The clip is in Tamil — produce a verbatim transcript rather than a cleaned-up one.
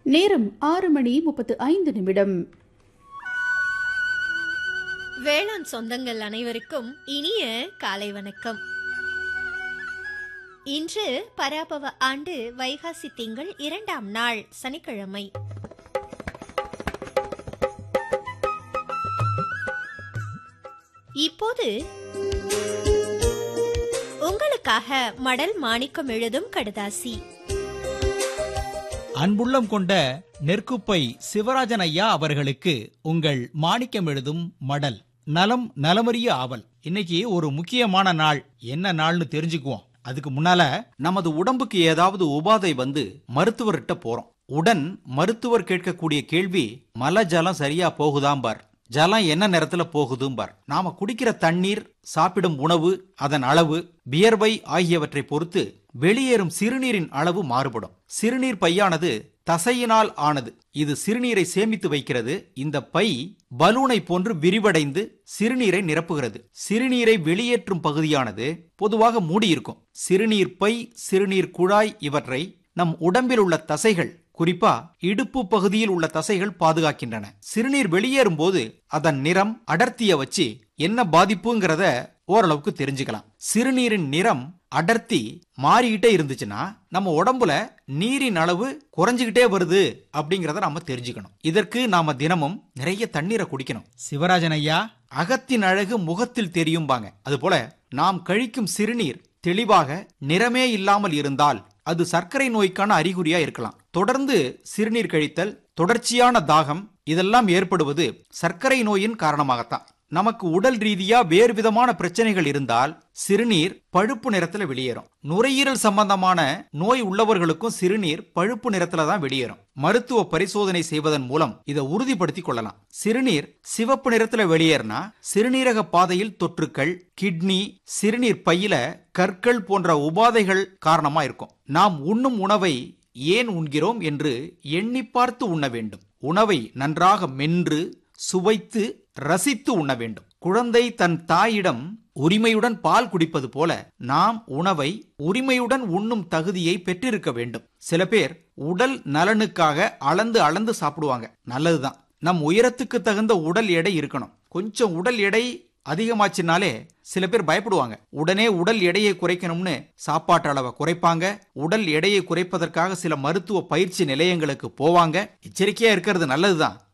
நேரம் ஆறு மணி முப்பத்து ஐந்து நிமிடம். வேளாண் சொந்தங்கள் அனைவருக்கும் இனிய காலை வணக்கம். இன்று பராபவ ஆண்டு வைகாசி திங்கள் இரண்டாம் நாள் சனிக்கிழமை. இப்போது உங்களுக்காக மடல் மாணிக்கம் எழுதும் கடுதாசி. அன்புள்ளம் கொண்ட நெற்குப்பை சிவராஜன் ஐயா அவர்களுக்கு உங்கள் மாணிக்கம் எழுதும் மடல். நலம் நலமறிய ஆவல். இன்னைக்கு ஒரு முக்கியமான நாள். என்ன நாள்னு தெரிஞ்சுக்குவோம். அதுக்கு முன்னால நமது உடம்புக்கு ஏதாவது உபாதை வந்து மருத்துவர்கிட்ட போறோம். உடன் மருத்துவர் கேட்கக்கூடிய கேள்வி, மல ஜலம் சரியா போகுதாம் பார், ஜலம் என்ன நேரத்துல போகுதும் பார். நாம குடிக்கிற தண்ணீர், சாப்பிடும் உணவு, அதன் அளவு, வியர்வை ஆகியவற்றை பொறுத்து வெளியேறும் சிறுநீரின் அளவு மாறுபடும். சிறுநீர் பையானது தசையினால் ஆனது. இது சிறுநீரை சேமித்து வைக்கிறது. இந்த பை பலூனை போன்று விரிவடைந்து சிறுநீரை நிரப்புகிறது. சிறுநீரை வெளியேற்றும் பகுதியானது பொதுவாக மூடியிருக்கும். சிறுநீர் பை, சிறுநீர் குழாய் இவற்றை நம் உடம்பில் உள்ள தசைகள், குறிப்பா இடுப்பு பகுதியில் உள்ள தசைகள் பாதுகாக்கின்றன. சிறுநீர் வெளியேறும் போது அதன் நிறம், அடர்த்திய வச்சு என்ன பாதிப்புங்கிறத ஓரளவுக்கு தெரிஞ்சுக்கலாம். சிறுநீரின் நிறம், அடர்த்தி மாறிக்கிட்டே இருந்துச்சுன்னா நம்ம உடம்புல நீரின் அளவு குறைஞ்சுக்கிட்டே வருது அப்படிங்கறத நாம தெரிஞ்சுக்கணும். இதற்கு நாம தினமும் நிறைய தண்ணீரை குடிக்கணும். சிவராஜன் ஐயா, அகத்தின் அழகு முகத்தில் தெரியும்பாங்க. அதுபோல நாம் கழிக்கும் சிறுநீர் தெளிவாக நிறமே இல்லாமல் இருந்தால் அது சர்க்கரை நோய்க்கான அறிகுறியா இருக்கலாம். தொடர்ந்து சிறுநீர் கழித்தல், தொடர்ச்சியான தாகம் இதெல்லாம் ஏற்படுவது சர்க்கரை நோயின் காரணமாகத்தான். நமக்கு உடல் ரீதியா வேறு விதமான பிரச்சனைகள் இருந்தால் சிறுநீர் பழுப்பு நிறத்துல வெளியேறும். நுரையீரல் சம்பந்தமான நோய் உள்ளவர்களுக்கும் சிறுநீர் பழுப்பு நிறத்துல தான் வெளியேறும். மருத்துவ பரிசோதனை செய்வதன் மூலம் இதை உறுதிப்படுத்திக் கொள்ளலாம். சிறுநீர் சிவப்பு நிறத்துல வெளியேறினா சிறுநீரக பாதையில் தொற்றுக்கள், கிட்னி, சிறுநீர் பையில கற்கள் போன்ற உபாதைகள் காரணமா இருக்கும். நாம் உண்ணும் உணவை ஏன் உண்கிறோம் என்று எண்ணி பார்த்து உண்ண வேண்டும். உணவை நன்றாக மென்று சுவைத்து ரசித்து உண்ண வேண்டும். குழந்தை தன் தாயிடம் உரிமையுடன் பால் குடிப்பது போல நாம் உணவை உரிமையுடன் உண்ணும் தகுதியை பெற்றிருக்க வேண்டும். சில பேர் உடல் நலனுக்காக அளந்து அளந்து சாப்பிடுவாங்க. நல்லதுதான். நம் உயரத்துக்கு தகுந்த உடல் எடை இருக்கணும். கொஞ்சம் உடல் எடை அதிகமாச்சுனாலே சில பேர் பயப்படுவாங்க. உடனே உடல் எடையை குறைக்கணும்னு சாப்பாட்டு அளவை குறைப்பாங்க. உடல் எடையை குறைப்பதற்காக சில மருத்துவ பயிற்சி நிலையங்களுக்கு போவாங்க. எச்சரிக்கையா இருக்கிறது நல்லதுதான்.